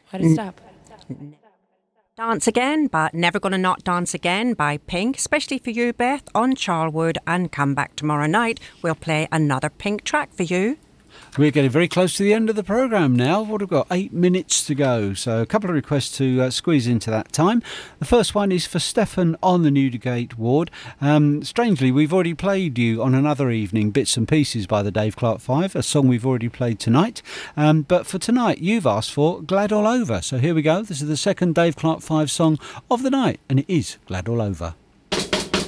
Why'd it stop? Dance Again, but Never Gonna Not Dance Again by Pink, especially for you, Beth, on Charlwood. And come back tomorrow night, we'll play another Pink track for you. We're getting very close to the end of the programme now. What have we got? 8 minutes to go. So a couple of requests to squeeze into that time. The first one is for Stefan on the Newdigate ward. Strangely, we've already played you on another evening, Bits and Pieces by the Dave Clark Five, a song we've already played tonight. But for tonight, you've asked for Glad All Over. So here we go. This is the second Dave Clark Five song of the night, and it is Glad All Over.